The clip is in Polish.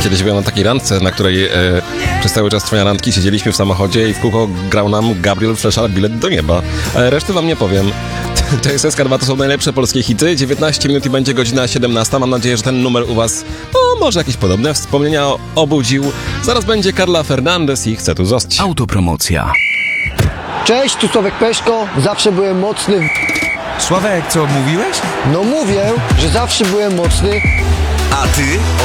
Kiedyś byłem na takiej randce, na której przez cały czas trwania randki siedzieliśmy w samochodzie i w kółko grał nam Gabriel Fleszar Bilet do nieba. Reszty wam nie powiem. TSS K2 to są najlepsze polskie hity. 19 minut i będzie godzina 17. Mam nadzieję, że ten numer u was, może jakieś podobne wspomnienia obudził. Zaraz będzie Carla Fernandez i chcę tu zostać. Autopromocja. Cześć, tu Sławek Peszko. Zawsze byłem mocny. Sławek, co mówiłeś? No mówię, że zawsze byłem mocny. A ty?